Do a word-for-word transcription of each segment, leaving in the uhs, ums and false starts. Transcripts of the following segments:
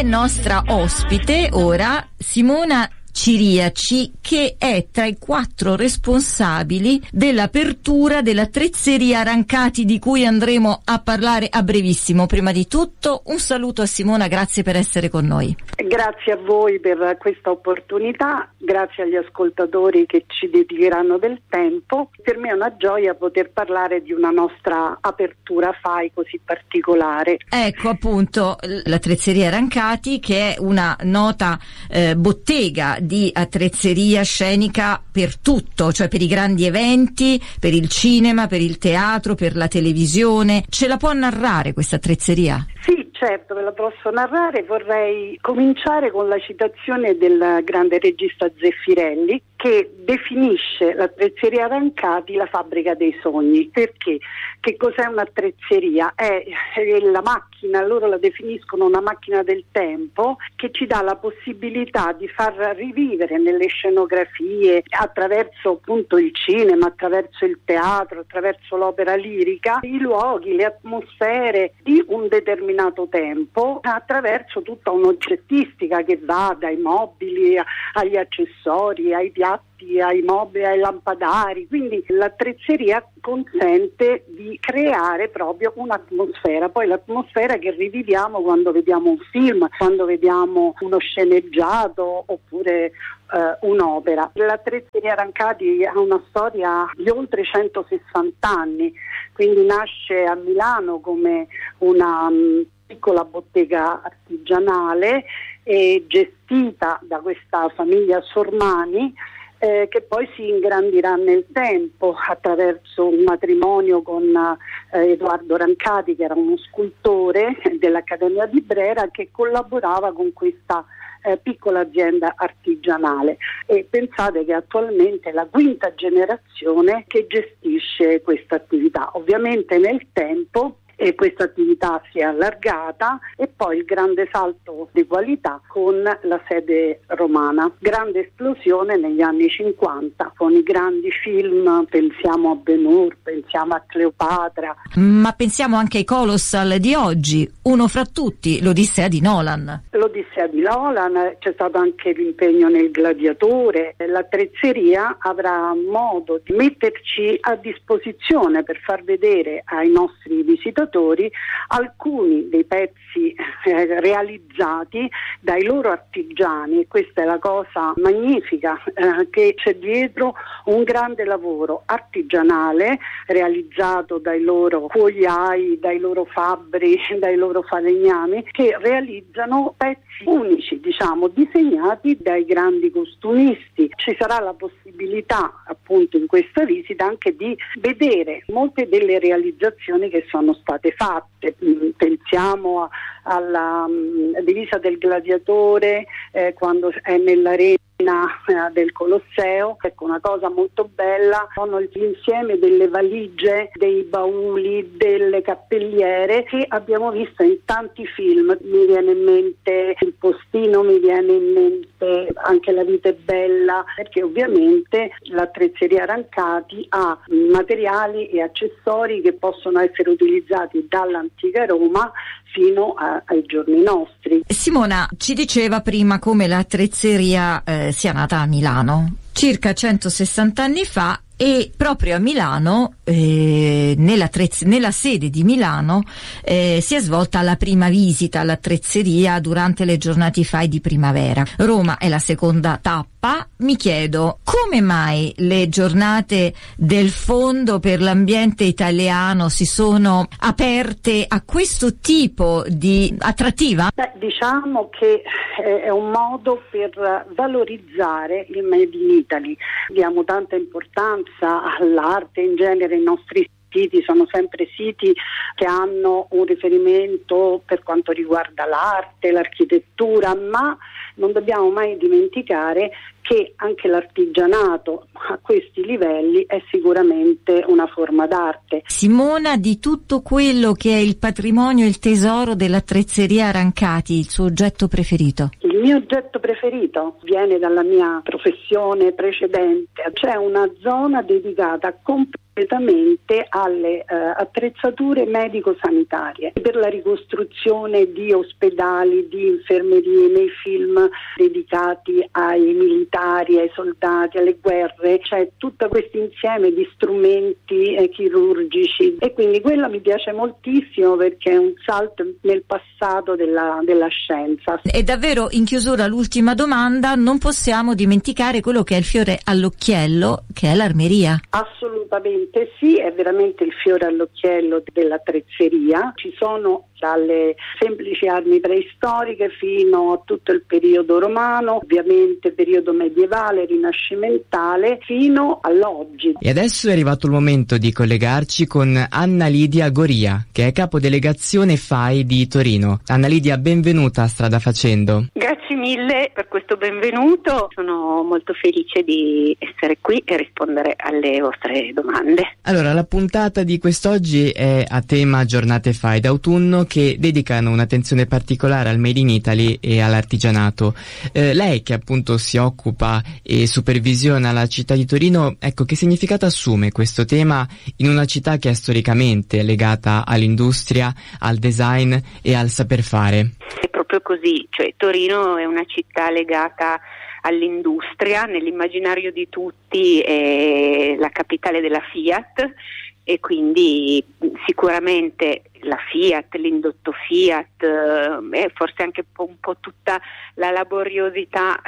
nostra ospite ora Simona Ciriaci, che è tra i quattro responsabili dell'apertura della Trecceria Rancati, di cui andremo a parlare a brevissimo. Prima di tutto un saluto a Simona, grazie per essere con noi. Grazie a voi per questa opportunità, grazie agli ascoltatori che ci dedicheranno del tempo. Per me è una gioia poter parlare di una nostra apertura F A I così particolare. Ecco appunto la Trecceria Rancati, che è una nota eh, bottega di attrezzeria scenica per tutto, cioè per i grandi eventi, per il cinema, per il teatro, per la televisione. Ce la può narrare questa attrezzeria? Sì, certo, ve la posso narrare. Vorrei cominciare con la citazione del grande regista Zeffirelli, che definisce l'attrezzeria Rancati la fabbrica dei sogni. Perché? Che cos'è un'attrezzeria? È, è la macchina, loro la definiscono una macchina del tempo, che ci dà la possibilità di far rivivere nelle scenografie, attraverso appunto il cinema, attraverso il teatro, attraverso l'opera lirica, i luoghi, le atmosfere di un determinato tempo, attraverso tutta un'oggettistica che va dai mobili agli accessori, ai piatti, ai mobili, ai lampadari. Quindi l'attrezzeria consente di creare proprio un'atmosfera, poi l'atmosfera che riviviamo quando vediamo un film, quando vediamo uno sceneggiato oppure eh, un'opera. L'attrezzeria Rancati ha una storia di oltre centosessanta anni, quindi nasce a Milano come una um, piccola bottega artigianale e gestita da questa famiglia Sormani, Eh, che poi si ingrandirà nel tempo attraverso un matrimonio con eh, Edoardo Rancati, che era uno scultore dell'Accademia di Brera, che collaborava con questa eh, piccola azienda artigianale. E pensate che attualmente è la quinta generazione che gestisce questa attività. Ovviamente nel tempo e questa attività si è allargata, e poi il grande salto di qualità con la sede romana. Grande esplosione negli anni cinquanta con i grandi film, pensiamo a Ben-Hur, pensiamo a Cleopatra. Ma pensiamo anche ai colossal di oggi, uno fra tutti, l'Odissea di Nolan. L'Odissea di Nolan, c'è stato anche l'impegno nel Gladiatore. L'attrezzeria avrà modo di metterci a disposizione per far vedere ai nostri visitatori alcuni dei pezzi eh, realizzati dai loro artigiani, e questa è la cosa magnifica, eh, che c'è dietro un grande lavoro artigianale realizzato dai loro cuoiai, dai loro fabbri, dai loro falegnami, che realizzano pezzi unici, diciamo, disegnati dai grandi costumisti. Ci sarà la possibilità appunto in questa visita anche di vedere molte delle realizzazioni che sono state fatte. Pensiamo a, alla um, divisa del gladiatore eh, quando è nell'arena del Colosseo. Ecco, una cosa molto bella sono l'insieme delle valigie, dei bauli, delle cappelliere che abbiamo visto in tanti film. Mi viene in mente Il Postino, mi viene in mente anche La vita è bella, perché ovviamente l'attrezzeria Rancati ha materiali e accessori che possono essere utilizzati dall'antica Roma fino a, ai giorni nostri. Simona ci diceva prima come l'attrezzeria eh, sia nata a Milano circa centosessanta anni fa, e proprio a Milano, eh, nella, trez- nella sede di Milano, eh, si è svolta la prima visita all'attrezzeria durante le giornate F A I di primavera. Roma è la seconda tappa. Mi chiedo come mai le giornate del Fondo per l'Ambiente Italiano si sono aperte a questo tipo di attrattiva? Beh, diciamo che è un modo per valorizzare il Made in Italy. Diamo tanta importanza all'arte in genere. I nostri siti sono sempre siti che hanno un riferimento per quanto riguarda l'arte, l'architettura, ma non dobbiamo mai dimenticare che anche l'artigianato a questi livelli è sicuramente una forma d'arte. Simona, di tutto quello che è il patrimonio e il tesoro dell'attrezzeria Rancati, il suo oggetto preferito? Il mio oggetto preferito viene dalla mia professione precedente. C'è una zona dedicata completamente completamente alle eh, attrezzature medico-sanitarie per la ricostruzione di ospedali, di infermerie nei film dedicati ai militari, ai soldati, alle guerre. C'è tutto questo insieme di strumenti eh, chirurgici e quindi quello mi piace moltissimo perché è un salto nel passato della, della scienza. E davvero, in chiusura, l'ultima domanda: non possiamo dimenticare quello che è il fiore all'occhiello, che è l'armeria. Assolutamente sì, è veramente il fiore all'occhiello della trezzeria. Ci sono dalle semplici armi preistoriche fino a tutto il periodo romano, ovviamente periodo medievale, rinascimentale, fino all'oggi. E adesso è arrivato il momento di collegarci con Anna Lidia Goria, che è capodelegazione F A I di Torino. Anna Lidia, benvenuta a Strada Facendo. Grazie mille per questo benvenuto, sono molto felice di essere qui e rispondere alle vostre domande. Allora, la puntata di quest'oggi è a tema giornate F A I d'autunno, che dedicano un'attenzione particolare al Made in Italy e all'artigianato. Eh, lei che appunto si occupa e supervisiona la città di Torino, ecco, che significato assume questo tema in una città che è storicamente legata all'industria, al design e al saper fare? È proprio così, cioè Torino è una città legata all'industria, nell'immaginario di tutti è la capitale della Fiat e quindi sicuramente la Fiat, l'indotto Fiat e eh, forse anche un po', un po' tutta la laboriosità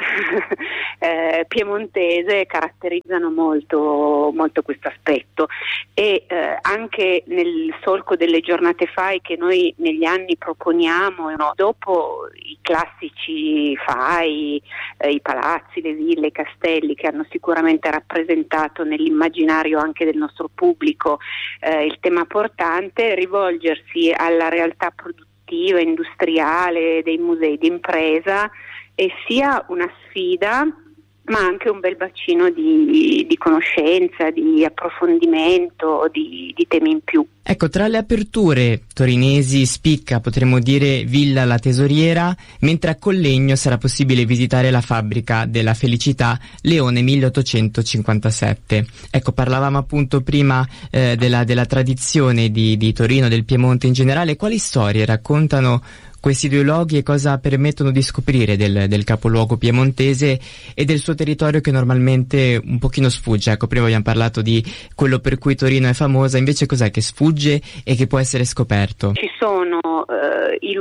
eh, piemontese caratterizzano molto, molto questo aspetto e eh, anche nel solco delle giornate F A I che noi negli anni proponiamo, no? Dopo i classici F A I, eh, i palazzi, le ville, i castelli che hanno sicuramente rappresentato nell'immaginario anche del nostro pubblico eh, il tema portante, rivolgersi alla realtà produttiva, industriale, dei musei d'impresa e sia una sfida ma anche un bel bacino di, di conoscenza, di approfondimento, di, di temi in più. Ecco, tra le aperture torinesi spicca, potremmo dire, Villa La Tesoriera, mentre a Collegno sarà possibile visitare la fabbrica della felicità Leone milleottocentocinquantasette. Ecco, parlavamo appunto prima eh, della, della tradizione di, di Torino, del Piemonte in generale. Quali storie raccontano questi due luoghi e cosa permettono di scoprire del, del capoluogo piemontese e del suo territorio che normalmente un pochino sfugge? Ecco, prima abbiamo parlato di quello per cui Torino è famosa, invece cos'è che sfugge e che può essere scoperto? Ci sono eh, i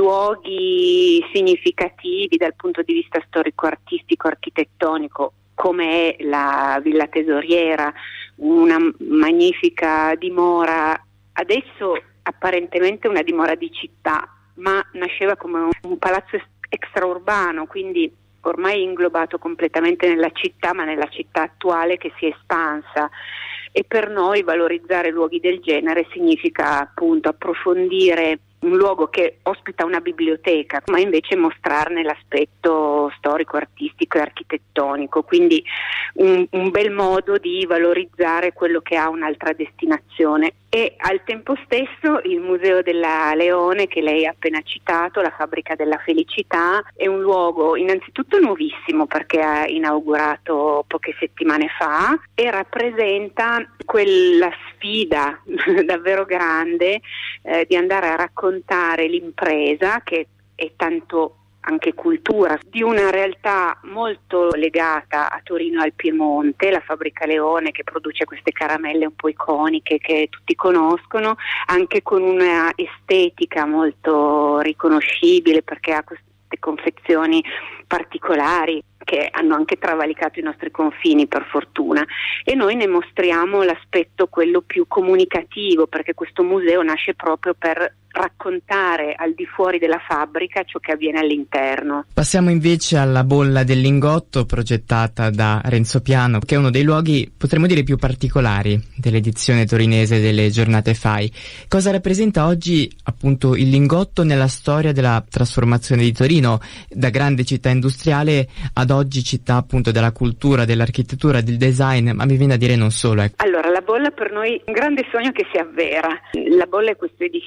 luoghi significativi dal punto di vista storico-artistico, architettonico, come è la Villa Tesoriera, una magnifica dimora, adesso apparentemente una dimora di città, ma nasceva come un, un palazzo extraurbano, quindi ormai inglobato completamente nella città, ma nella città attuale che si è espansa. E per noi valorizzare luoghi del genere significa appunto approfondire un luogo che ospita una biblioteca, ma invece mostrarne l'aspetto storico, artistico e architettonico, quindi un, un bel modo di valorizzare quello che ha un'altra destinazione. E al tempo stesso il Museo della Leone, che lei ha appena citato, la Fabbrica della Felicità, è un luogo innanzitutto nuovissimo perché ha inaugurato poche settimane fa e rappresenta quella sfida davvero grande eh, di andare a raccontare l'impresa, che è tanto anche cultura, di una realtà molto legata a Torino e al Piemonte, la Fabbrica Leone che produce queste caramelle un po' iconiche che tutti conoscono, anche con una estetica molto riconoscibile perché ha queste confezioni particolari che hanno anche travalicato i nostri confini, per fortuna, e noi ne mostriamo l'aspetto quello più comunicativo, perché questo museo nasce proprio per raccontare al di fuori della fabbrica ciò che avviene all'interno. Passiamo invece alla Bolla del Lingotto, progettata da Renzo Piano, che è uno dei luoghi, potremmo dire, più particolari dell'edizione torinese delle giornate F A I. Cosa rappresenta oggi appunto il Lingotto nella storia della trasformazione di Torino, da grande città industriale ad oggi città appunto della cultura, dell'architettura, del design, ma mi viene a dire non solo. Ecco. Allora, la Bolla per noi è un grande sogno che si avvera. La Bolla è questo edificio iconico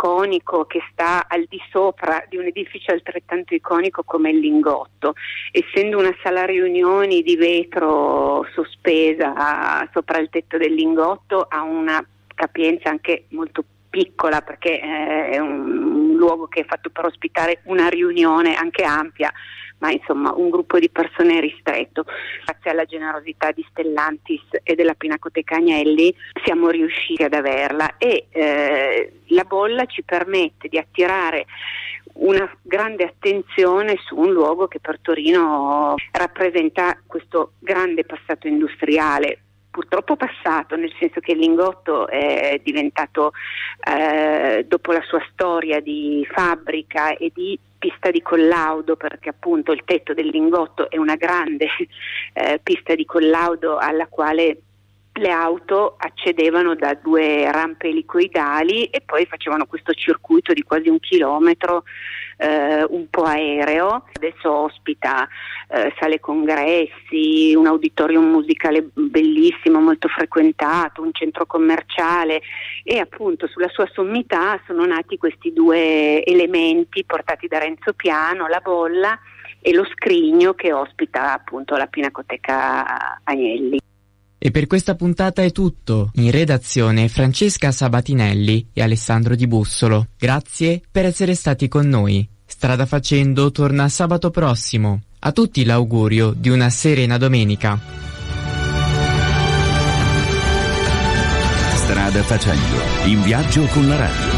iconico che sta al di sopra di un edificio altrettanto iconico come il Lingotto. Essendo una sala riunioni di vetro sospesa sopra il tetto del Lingotto, ha una capienza anche molto piccola, perché è un, un luogo che è fatto per ospitare una riunione anche ampia, ma insomma un gruppo di persone ristretto. Grazie alla generosità di Stellantis e della Pinacoteca Agnelli siamo riusciti ad averla, e eh, la bolla ci permette di attirare una grande attenzione su un luogo che per Torino rappresenta questo grande passato industriale, purtroppo passato, nel senso che il Lingotto è diventato, eh, dopo la sua storia di fabbrica e di pista di collaudo, perché appunto il tetto del Lingotto è una grande eh, pista di collaudo alla quale le auto accedevano da due rampe elicoidali e poi facevano questo circuito di quasi un chilometro, eh, un po' aereo. Adesso ospita eh, sale congressi, un auditorium musicale bellissimo, molto frequentato, un centro commerciale, e appunto sulla sua sommità sono nati questi due elementi portati da Renzo Piano, la bolla e lo scrigno che ospita appunto la Pinacoteca Agnelli. E per questa puntata è tutto. In redazione Francesca Sabatinelli e Alessandro Di Bussolo. Grazie per essere stati con noi. Strada Facendo torna sabato prossimo. A tutti l'augurio di una serena domenica. Strada Facendo, in viaggio con la radio.